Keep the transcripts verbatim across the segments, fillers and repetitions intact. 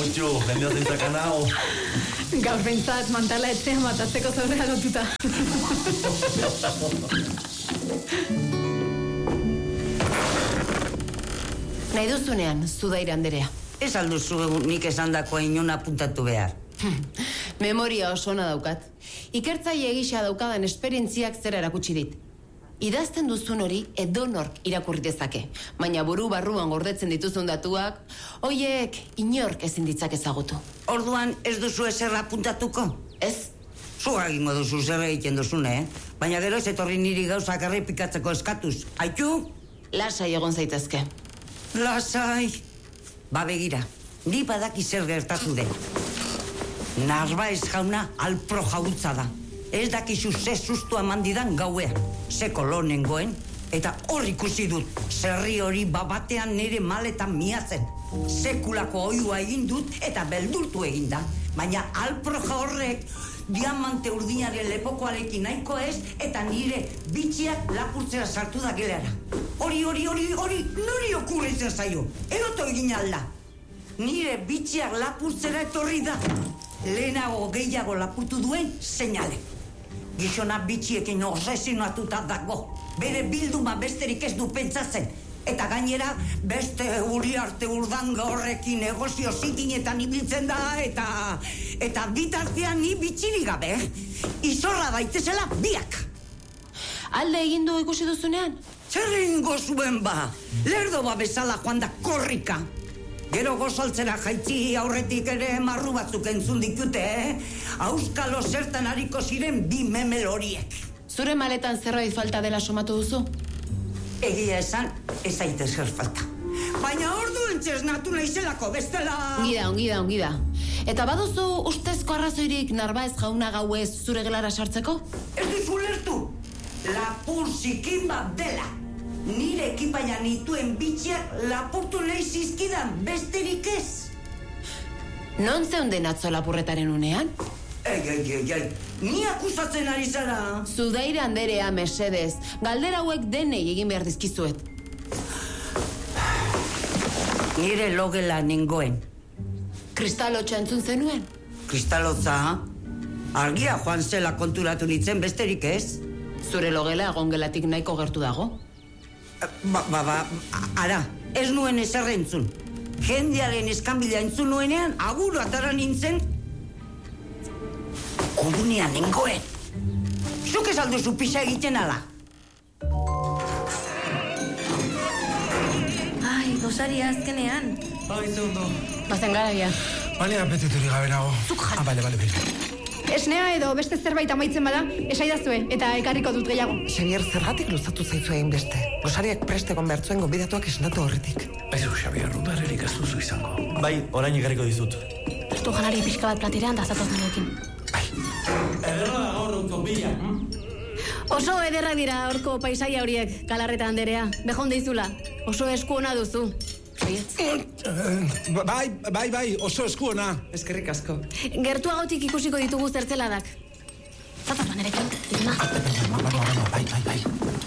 Mutxo, jendea zentzaka nao. Gaur behintzat mantala etxea matatzeko zaurrea lotuta. Nahi duzunean, Zudaira anderea. Ez alduzu nik esandakoa inon apuntatu behar. Memoria oso ona daukat. Ikertzaile egisa daukadan esperientziak zera erakutsi dit. Idazten duzun hori edonork irakurri dezake, baina buru barruan gordetzen dituzun datuak, hoiek inork ezin ditzak ezagutu. Orduan ez duzu eserra apuntatuko? Ez? Zuga egingo duzu zer egiten duzune, eh? Baina gero ez etorri niri gauzak errepikatzeko eskatuz. Aitu? Lasai egon zaitezke. Lasai. Ba begira, ni badaki zer gertatu den. Narbaez jauna alpro jautza da. Ez dakizu ze sustu amandidan gauean, ze kolonengoen, eta hor ikusi dut, zerri hori babatean nire maletan miatzen. Sekulako oiua egin dut eta beldurtu egin da. Baina alproja horrek diamante urdinaren lepokoarekin nahiko ez, eta nire bitxiak lapurtzera sartu da gelara. Hori, hori, hori, hori, nori okurritzen zaio, eroto egin alda. Nire bitxiak lapurtzera etorri da. Lehenago gehiago lapurtu duen seinale. Gizona bitxiekin obsesionatuta dago. Bere bilduma besterik ez du pentsatzen. Eta gainera, beste Uriarte Urdanga horrekin negozio zitinetan ibiltzen da, eta... Eta bitartean ni bitxirik gabe. Izorra daitezela biak. Alde egin du ikusi duzunean? Zer egingo zuen ba? Lerdo ba bezala joan da korrika. Gero gozaltzera jaitzi aurretik ere marru batzuk entzun ditute, eh? Auskalo zertan hariko ziren bi memel horiek. Zure maletan zerbait falta dela somatu duzu? Egia esan, ez aite zer falta. Baina orduen txesnatu naizelako bestela... Ongi da, ongi da, ongi da. Eta baduzu ustezko arrazoirik Narbaez jauna gauez zure gelara sartzeko? Ez duzu lertu! Lapur zikin bat dela! Nire ekipaia nituen bitxiak lapurtu nahi zizkidan, besterik ez. Non zeunden atzo lapurretaren unean? Ei, ei, ei, ei, ni akusatzen ari zara. Zudaira anderea mesedez, galdera hauek denei egin behar dizkizuet. Nire logela nengoen. Kristalotxa entzun zenuen? Kristalotza? Argia joan zela konturatu nintzen, besterik ez? Zure logela egongelatik nahiko gertu dago? Ba, ba, ba, ara, ez nuen ezer entzun. Jendearen eskanbidea entzun nuenean, aguru atara nintzen, komunean nengoen. Zuk ez alduzu pisa egiten ala. Ai, gosaria azkenean. Bai, ze ondo. Bazen garaia. Bale, apetiturik gabe nago. Zuk jala. Ah, bale, bale, bale. Esnea edo beste zerbait amaitzen bada, esaidazue, eta ekarriko dut gehiago. Xavier, zergatik luzatu zaizu egin beste? Gosariak prestekon behartzuen gonbidatuak esnatu horretik. Baizu, Xavier, rudarerik ez duzu izango. Bai, orain ekarriko dizut. Estu janari pixka bat platirean da zatoz nanekin. Bai. Ederra da gaur autopila. Oso ederrak dira horko paisaia horiek, Galarreta anderea. Bejon deizula, oso esku ona duzu. Bai, bai, bai, oso esku ona. Eskerrik asko. Gertuagotik ikusiko ditugu zertzeladak. Zatoz nanerekin, dituna. Bai, bai, bai.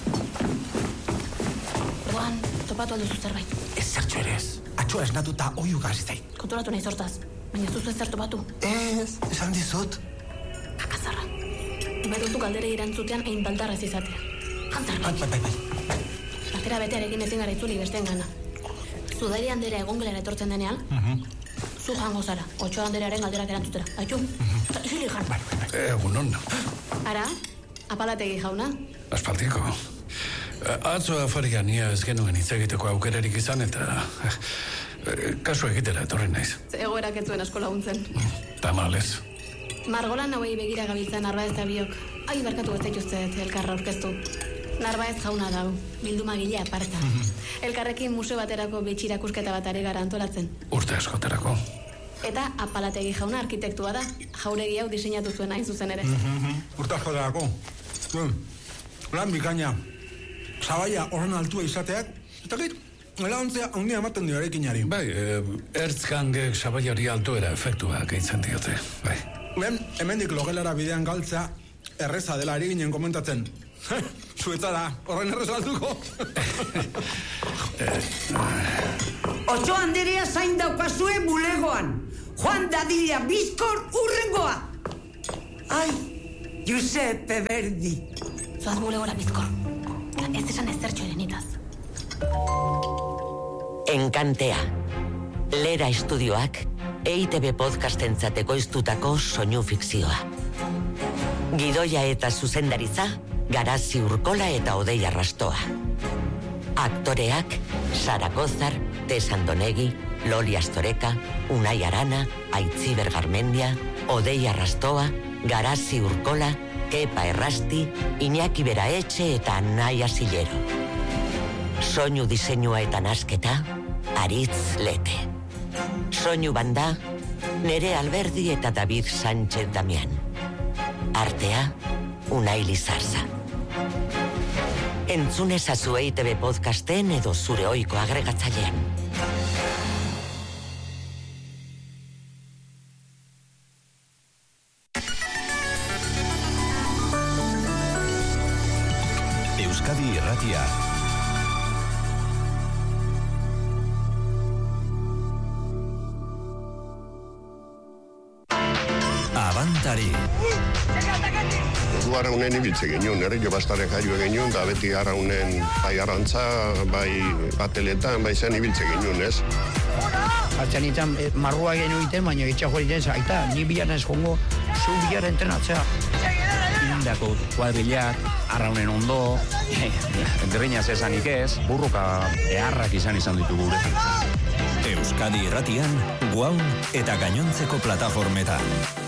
Orduan, topatu alduzu zerbait. Ez zertxo ere ez. Atxoa esnatuta oiu gazi zait. Konturatu nahi zortaz, baina zuzu ez zer topatu. Ez, esan dizut. Kakazarra. Ime duzu galdere irantzutean egin baldarrez izatea. Jantzar Bai, bai, bai. Platera betearekin ezin gara itzuli besteen gana. Zudairi handera egongelera etortzen denean, zu jango zara, Otxo handeraren galderak erantzutera. Aitu, eta izili jan. Egun hon. Ara, apalategi jauna? Aspaldiko. Atzo afarian nia ez genuen hitz egiteko aukerarik izan eta kasu egitera etorri naiz. Egoerak ez zuen asko laguntzen. Tamalez. Margolan hauei begira gabiltzen Narbaez eta biok. Ai, barkatu ez zaituztet elkarra aurkeztu. Narbaez jauna dau, bilduma gile aparta. Elkarrekin museo baterako bitxirakusketa bat ari gara antolatzen. Urte askotarako. Eta apalategi jauna arkitektua da. Jauregi hau diseinatu zuen hain zuzen ere. Urte askotarako. Lan bikaina. Zabaia horren altua izateak, eta git, laguntzea handia ematen dioarekinari. Bai, e, ertzkangek sabaiari altuera efektua gehitzen diote, bai. Ben, hemendik logelara bidean galtza, erreza dela ari ginen komentatzen. Zuetzara, horren errez galduko. Otxo handerea zain daukazue bulegoan. Joan dadila bizkor urrengoa. Ai, Giuseppe Verdi. Zoaz bulegora bizkor. Ez esan ezertxo erenitaz. Enkantea. Lera estudioak E I T B podcastentzat ekoiztutako soinu fikzioa. Gidoia eta zuzendaritza, Garazi Urkola eta Odei Arrastoa. Aktoreak, Sara Kozar, Tess Andonegi, Loli Astoreka, Unai Arana, Aitziber Garmendia, Odei Arrastoa, Garazi Urkola, Kepa Errasti, Iñaki Beraetxe eta Naia Sillero. Soinu diseinua eta nasketa, Aritz Lete. Soinu banda, Nere Alberdi eta David Sánchez Damián. Artea, Unai Lizarza. Entzun ezazu E I T B podcasten edo zure ohiko agregatzailean. Euskadi Irratia. Abantari. Gara unen ibiltze genuen, ere jo bastare jaio genuen, da beti gara unen bai arrantza, bai bateletan, bai zen ibiltze genuen, ez? Atzan itan marrua genuen iten, baina itxako egiten zaita, ni bilan ez jongo, zu bilan entrenatzea. Indako kuadrilak, arraunen ondo, derrinaz esanik ez, burruka beharrak izan izan ditugu guretan. Euskadi Irratian, Guaun eta gainontzeko plataformetan.